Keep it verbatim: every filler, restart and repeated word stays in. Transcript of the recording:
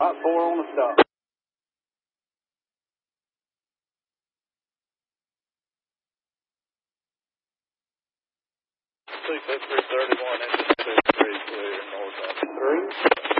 Hot four on the stop. Two, three thirty-one, engine two, three, clear, north. Three.